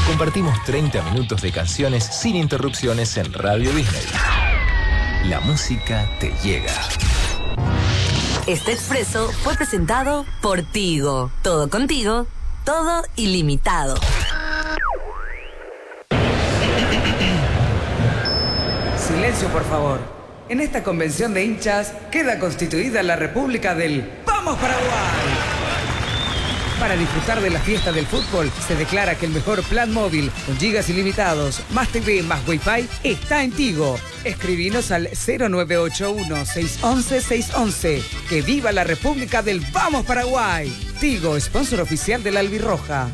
Compartimos 30 minutos de canciones sin interrupciones en Radio Disney. La música te llega. Este expreso fue presentado por Tigo. Todo contigo, todo ilimitado. Silencio, por favor. En esta convención de hinchas queda constituida la República del ¡Vamos Paraguay! Para disfrutar de la fiesta del fútbol, se declara que el mejor plan móvil, con gigas ilimitados, más TV, más Wi-Fi, está en Tigo. Escribinos al 0981-611-611. ¡Que viva la República del Vamos Paraguay! Tigo, sponsor oficial de la Albirroja.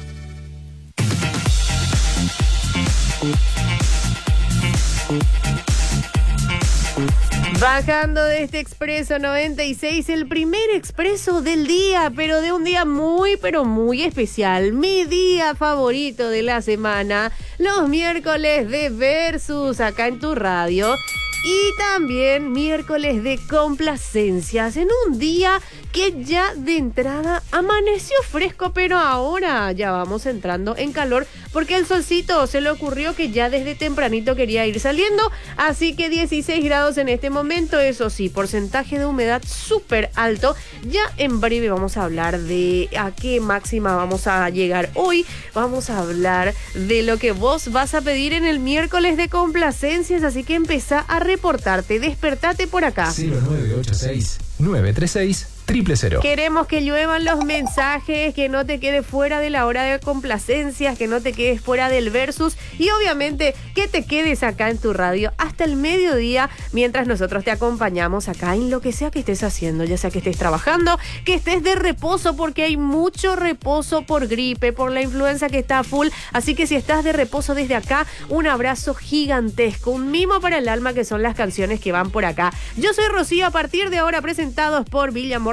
Bajando de este Expreso 96, el primer expreso del día, pero de un día muy, pero muy especial. Mi día favorito de la semana, los miércoles de Versus, acá en tu radio. Y también miércoles de complacencias, en un día que ya de entrada amaneció fresco, pero ahora ya vamos entrando en calor, porque el solcito se le ocurrió que ya desde tempranito quería ir saliendo, así que 16 grados en este momento, eso sí, porcentaje de humedad súper alto. Ya en breve vamos a hablar de a qué máxima vamos a llegar hoy, vamos a hablar de lo que vos vas a pedir en el miércoles de complacencias, así que empezá a reportarte, despertate por acá. 0986-936-000. Queremos que lluevan los mensajes, que no te quedes fuera de la hora de complacencias, que no te quedes fuera del Versus y obviamente que te quedes acá en tu radio hasta el mediodía mientras nosotros te acompañamos acá en lo que sea que estés haciendo, ya sea que estés trabajando, que estés de reposo, porque hay mucho reposo por gripe, por la influenza que está a full, así que si estás de reposo desde acá, un abrazo gigantesco, un mimo para el alma, que son las canciones que van por acá. Yo soy Rocío, a partir de ahora presentados por Villamor